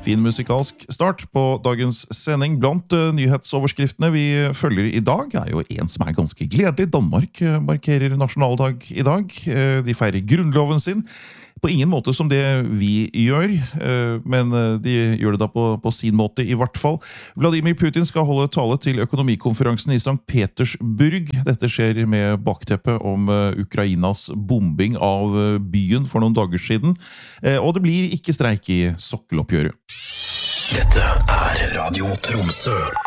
Fin musikalsk start på dagens sending. Blant nyhetsoverskriftene vi følger i dag jo en som ganske gledelig. Danmark markerer nasjonaldag i dag. De feirer grunnloven sin. På ingen måte som det vi gjør, men de gjør det da på sin måte i hvert fall. Vladimir Putin skal holde tale til økonomikonferansen i St. Petersburg. Dette skjer med bakteppet om Ukrainas bombing av byen for noen dager siden. Og det blir ikke streik i sokkeloppgjøret. Dette Radio Tromsø.